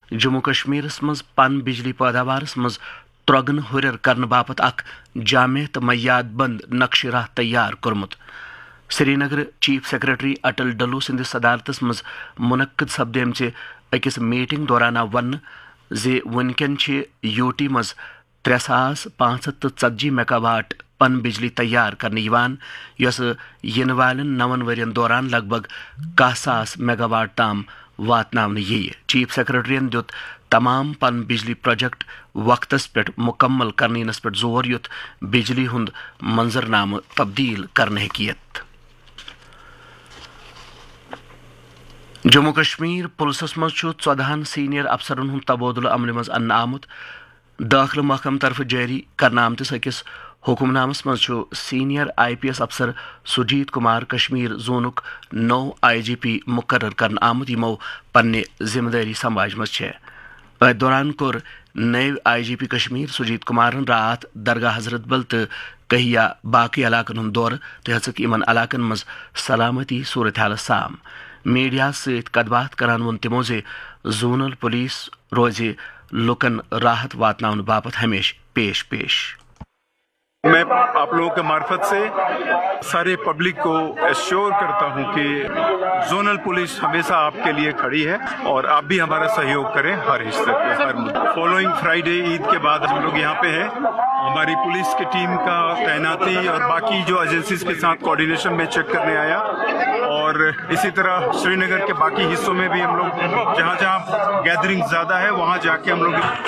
जम्मू कश्मीर मज पन बिजली पैदावार मज त्रगन हुरर करने बापत अख जामे तो मयाद बंद नक्श राह तैयार कोरमुत। श्रीनगर चीफ सेक्रेटरी अटल डल्लू सिंद सदारत मज मुनक्कद सपदेमचे अकिस मीटिंग दौरान वन जे वनकन यूटी मज 3540 मेगावाट पन बिजली तैयार करने यस इन वाल 9 वरियन दौरान लगभग 10,000 मेगावाट ताम वातनावने यी। चीफ सेक्रेटरीन दुत तमाम पन बिजली प्रोजेक्ट वक्तस पे मुकम्मल करनस पे जोर युत बिजली हुंद मंजरनाम तब्दील करने हेकियत। जम्मू कश्मीर पुलिस मज 14 सीनियर अफसरन हुंद तबादुल अमल मज अन्न आमुत। दाखिल महकम तरफ जारी करना आमतिस अकिस हुकुमनामस मज सीनियर IPS अफसर सुजीत कुमार कश्मीर जोनुक 9 IGP मुकर्रर करना आमुत यमो पन्ने जिम्मेदारी संभाज मज अत दौरान कोर नए IGP कश्मीर सुजीत कुमारन रात दरगाह हजरत बल तो कहिया बाकी इलाकन हुंद दौर तो हचक इमन इलाकन मज सलामती सूरत हाल साम। मीडिया सत कदबात करान वोन तिमो जे जोनल पुलिस रोजे लुकन राहत वातनावन बापत हमेश पेश पेश। मैं आप लोगों के मार्फत से सारे पब्लिक को एश्योर करता हूं कि जोनल पुलिस हमेशा आपके लिए खड़ी है और आप भी हमारा सहयोग करें हर हिस्से पे हर फॉलोइंग फ्राइडे ईद के बाद हम लोग यहाँ पे हैं। हमारी पुलिस की टीम का तैनाती और बाकी जो एजेंसीज के साथ कोऑर्डिनेशन में चेक करने आया और इसी तरह श्रीनगर के बाकी हिस्सों में भी हम लोग जहाँ जहाँ गैदरिंग ज्यादा है वहाँ जाके हम लोग